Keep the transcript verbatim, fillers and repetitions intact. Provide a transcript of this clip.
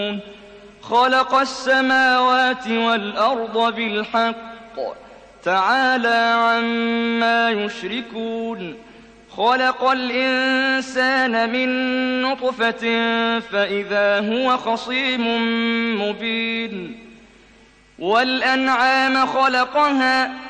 خلق السماوات والأرض بالحق تعالى عما يشركون خلق الإنسان من نطفة فإذا هو خصيم مبين والأنعام خلقها